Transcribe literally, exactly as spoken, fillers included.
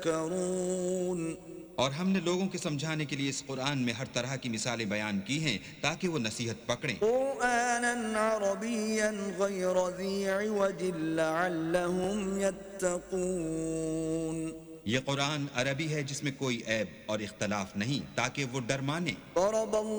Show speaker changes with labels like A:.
A: और हमने लोगों के समझाने के लिए इस कुरान में हर तरह की मिसालें बयान की हैं ताकि वो नसीहत पकड़ें।
B: कुरानन अरबिय्यन गैर ज़ी इवज लअल्लहुम यत्तकून।
A: ये कुरान अरबी है जिसमें कोई ऐब और इख्तलाफ नहीं ताकि वो डर माने।